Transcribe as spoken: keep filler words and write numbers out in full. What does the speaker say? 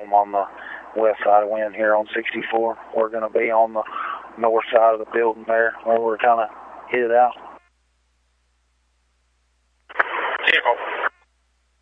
them on the west side of Wynn here on sixty-four. We're going to be on the north side of the building there where we're kind of hid out. Vehicle.